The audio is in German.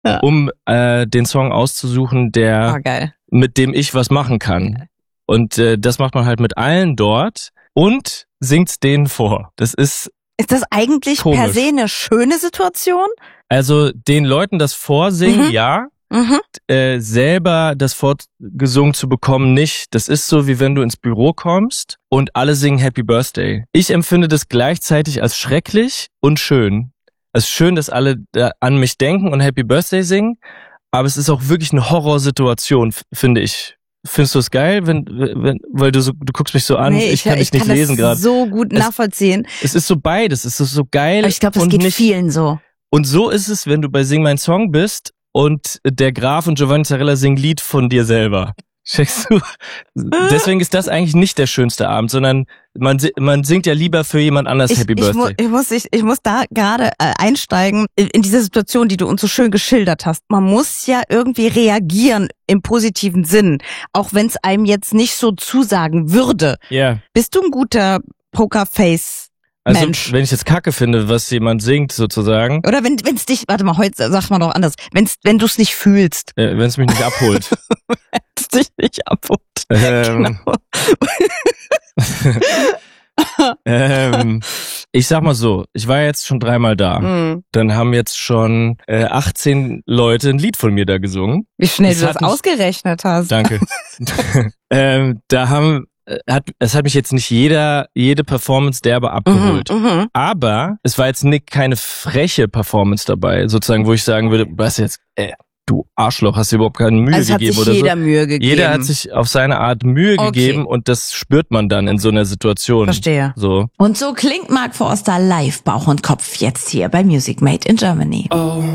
um den Song auszusuchen, geil. mit dem ich was machen kann. Geil. Und das macht man halt mit allen dort und singt's denen vor. Das ist das eigentlich komisch. Per se eine schöne Situation? Also den Leuten das vorsingen, ja. Selber das vorgesungen zu bekommen, nicht. Das ist so, wie wenn du ins Büro kommst und alle singen Happy Birthday. Ich empfinde das gleichzeitig als schrecklich und schön. Es ist schön, dass alle an mich denken und Happy Birthday singen, aber es ist auch wirklich eine Horrorsituation, finde ich. Findest du es geil, weil du guckst mich so an, nee, ich kann dich nicht lesen gerade. So gut nachvollziehen. Es ist so beides, es ist so geil. Aber ich glaube, das geht vielen so. Und so ist es, wenn du bei Sing Mein Song bist und der Graf und Giovanni Zarella singen Lied von dir selber. Checkst du? Deswegen ist das eigentlich nicht der schönste Abend, sondern man singt ja lieber für jemand anders Happy Birthday. Ich muss da gerade einsteigen in diese Situation, die du uns so schön geschildert hast. Man muss ja irgendwie reagieren im positiven Sinn, auch wenn es einem jetzt nicht so zusagen würde. Ja. Bist du ein guter Pokerface? Also, Mensch. wenn ich jetzt Kacke finde, was jemand singt, sozusagen. Oder wenn's dich, warte mal, heute sagt man doch anders, wenn du es nicht fühlst. Wenn es mich nicht abholt. Wenn es dich nicht abholt. Genau. Ich sag mal so, ich war jetzt schon 3-mal da. Dann haben jetzt schon 18 Leute ein Lied von mir da gesungen. Wie schnell du das ausgerechnet hast. Danke. Es hat mich jetzt nicht jede Performance derbe abgeholt. Aber es war jetzt keine freche Performance dabei, sozusagen, wo ich sagen würde, was jetzt, du Arschloch, hast dir überhaupt keine Mühe gegeben oder so. Hat sich jeder Mühe gegeben. Jeder hat sich auf seine Art Mühe gegeben und das spürt man dann in so einer Situation. Verstehe. So. Und so klingt Mark Forster live Bauch und Kopf jetzt hier bei Music Made in Germany.